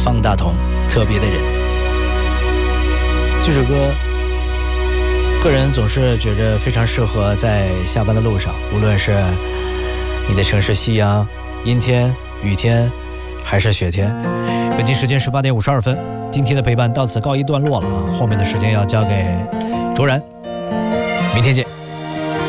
方大同，特别的人。这首歌个人总是觉着非常适合在下班的路上，无论是你的城市夕阳、阴天、雨天还是雪天。北京时间18点52分，今天的陪伴到此告一段落了啊，后面的时间要交给卓然，明天见。